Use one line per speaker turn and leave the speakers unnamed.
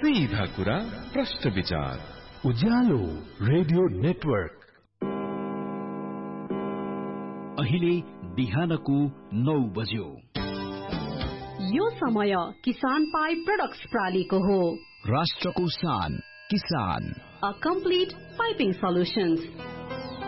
सीधा कुरा प्रश्न विचार
उज्यालो रेडियो नेटवर्क अहिले बिहानको 9 बज्यो।
यो समय किसान पाइप प्रोडक्ट्स प्रालीको हो।
राष्ट्रको शान किसान,
अ कम्प्लिट पाइपिङ सल्युशन्स।